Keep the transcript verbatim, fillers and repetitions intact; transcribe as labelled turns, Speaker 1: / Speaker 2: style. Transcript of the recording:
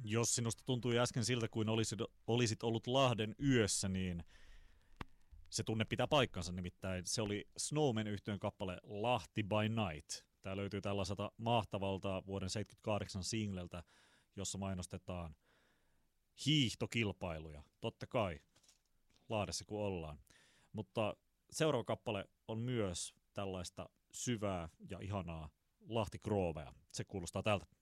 Speaker 1: Jos sinusta tuntui äsken siltä, kuin olisit, olisit ollut Lahden yössä, niin se tunne pitää paikkansa, nimittäin se oli Snowman -yhtyeen kappale Lahti by Night. Tämä löytyy tällaiselta mahtavalta vuoden seitsemänkymmentäkahdeksan singleltä, jossa mainostetaan hiihtokilpailuja. Totta kai, Lahdessa kun ollaan. Mutta seuraava kappale on myös tällaista syvää ja ihanaa Lahti Groovea. Se kuulostaa tältä.